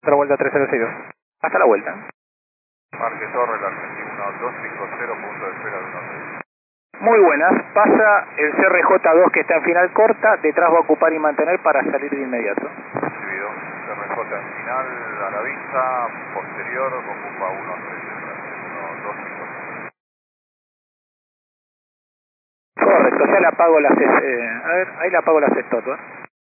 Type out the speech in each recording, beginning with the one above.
Otra vuelta 3062. Hasta la vuelta. Marque Torre, la Argentina 1250, punto de espera de 13. Muy buenas, pasa el CRJ2 que está en final corta, detrás va a ocupar y mantener para salir de inmediato. Recibido, CRJ en final, a la vista, posterior, ocupa 1250. Correcto, ya le apago las... a ver, ahí le apago las estotuas.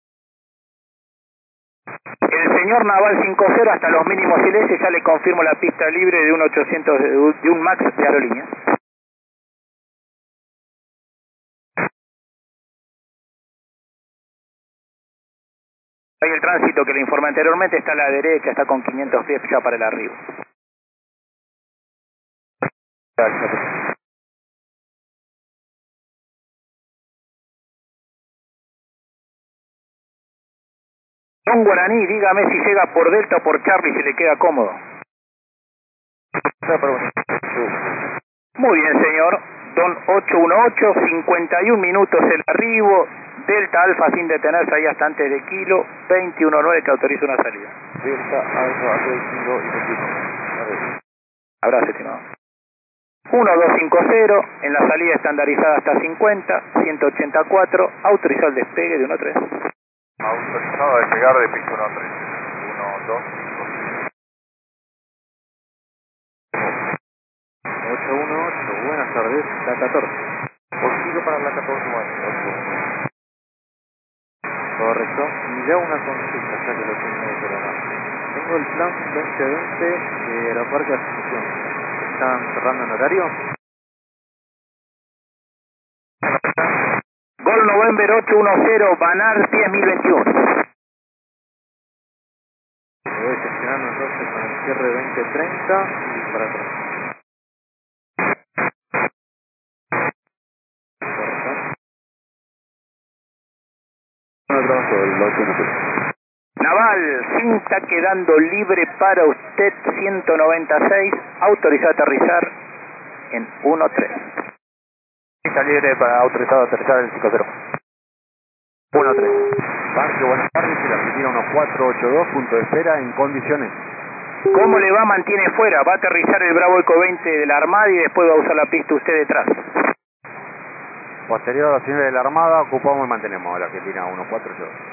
El señor Naval 50 hasta los mínimos silencios, ya le confirmo la pista libre de un 800, de un MAX de aerolínea. Ahí el tránsito que le informé anteriormente está a la derecha, está con 500 pies ya para el arribo. Don Guaraní, dígame si llega por Delta o por Charlie, si le queda cómodo. Muy bien, señor. Don 818, 51 minutos el arribo. Delta Alfa sin detenerse ahí hasta antes de kilo. 219 que autoriza una salida. Delta Alfa, Kilo y Kilo. Abrazo, estimado. 1250, en la salida estandarizada hasta 50, 184, autorizado el despegue de 13. Autorizado a despegar de piso 13. 1250. 818, buenas tardes, la 14. Positivo para la 14, Correcto. Y ya una consulta, ya que lo tengo de programa. Tengo el plan 2020 de Aeroparque de Asunción. ¿Están cerrando en horario? Gol November 810, Banar 10.021. Lo voy gestionando entonces con el cierre 2030 y para atrás. Naval, cinta quedando libre para usted, 196, autorizado a aterrizar en 13. Está libre para autorizado a aterrizar el 50. 13. Parque, buenas tardes, y la Argentina 1482, punto de espera en condiciones. ¿Cómo le va? Mantiene fuera, va a aterrizar el Bravo Eco 20 de la Armada y después va a usar la pista usted detrás. Posterior a la señal de la Armada, ocupamos y mantenemos a la Argentina 1482.